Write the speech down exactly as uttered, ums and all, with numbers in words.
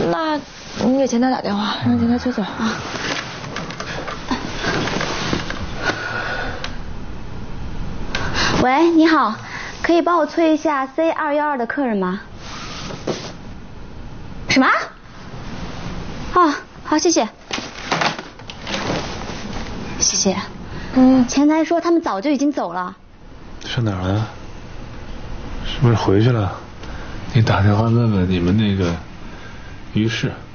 那你给前台打电话，让前台催走啊。 喂，你好，可以帮我催一下 C 二一二的客人吗？什么？哦，好，谢谢。谢谢。嗯，前台说他们早就已经走了。 上哪儿了？是不是回去了？你打电话问问你们那个于氏。